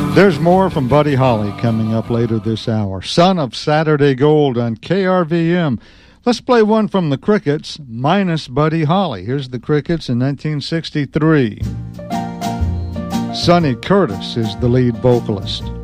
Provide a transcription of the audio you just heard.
There's more from Buddy Holly coming up later this hour. Son of Saturday Gold on KRVM. Let's play one from the Crickets, minus Buddy Holly. Here's the Crickets in 1963. Sonny Curtis is the lead vocalist.